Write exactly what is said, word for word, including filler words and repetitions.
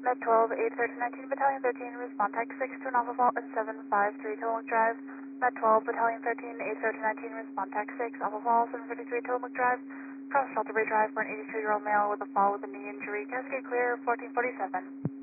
Med twelve, eight thirty nineteen, Battalion thirteen, respond type six to an Alpha Vault and seven five three Tillamook Drive. Med twelve, Battalion thirteen, eight thirty nineteen, respond type six, Alpha Vault, seven fifty-three Tillamook Drive. Cross Shelterbury Drive for an eighty-two-year-old male with a fall with a knee injury. Cascade clear, fourteen forty-seven.